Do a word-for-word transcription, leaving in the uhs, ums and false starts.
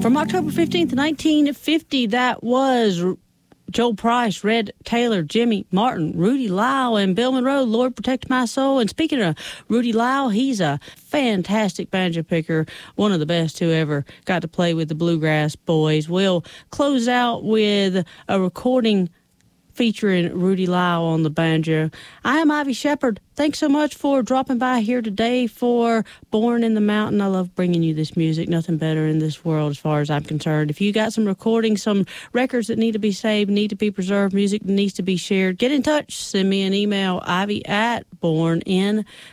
From October fifteenth, nineteen fifty, that was Joel Price, Red Taylor, Jimmy Martin, Rudy Lyle, and Bill Monroe, Lord Protect My Soul. And speaking of Rudy Lyle, he's a fantastic banjo picker, one of the best who ever got to play with the Bluegrass Boys. We'll close out with a recording featuring Rudy Lyle on the banjo. I am Ivy Shepard. Thanks so much for dropping by here today for Born in the Mountain. I love bringing you this music. Nothing better in this world as far as I'm concerned. If you got some recordings, some records that need to be saved, need to be preserved, music that needs to be shared, get in touch. Send me an email, ivy at born in